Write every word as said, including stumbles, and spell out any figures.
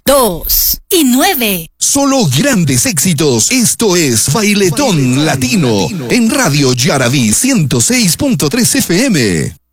dos y nueve. Solo grandes éxitos. Esto es Bailetón, Bailetón Latino, Latino en Radio Yaraví ciento seis punto tres F M.